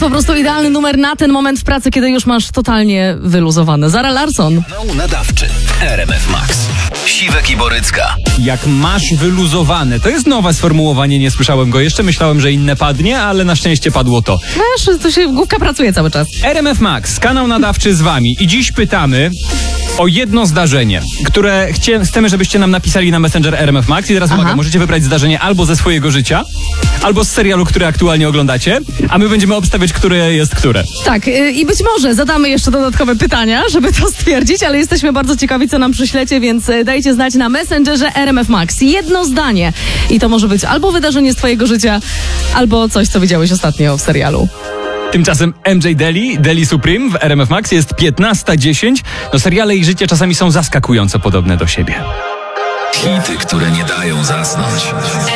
po prostu idealny numer na ten moment w pracy, kiedy już masz totalnie wyluzowane. Zara Larsson. Nadawczy w RMF Max. Siwek i Borycka. Jak masz wyluzowane. To jest nowe sformułowanie, nie słyszałem go jeszcze. Myślałem, że inne padnie, ale na szczęście padło to. Wiesz, to się główka pracuje cały czas. RMF Max, kanał nadawczy z wami. I dziś pytamy o jedno zdarzenie, które chcemy, żebyście nam napisali na Messenger RMF Max. I teraz uwaga, możecie wybrać zdarzenie albo ze swojego życia, albo z serialu, który aktualnie oglądacie, a my będziemy obstawiać, które jest które. Tak, i być może zadamy jeszcze dodatkowe pytania, żeby to stwierdzić, ale jesteśmy bardzo ciekawi, co nam przyślecie, więc dajcie znać na Messengerze RMF Max. Jedno zdanie i to może być albo wydarzenie z twojego życia, albo coś, co widziałeś ostatnio w serialu. Tymczasem MJ Deli Supreme w RMF Max jest 15:10. No seriale i życie czasami są zaskakująco podobne do siebie. Hity, które nie dają zasnąć.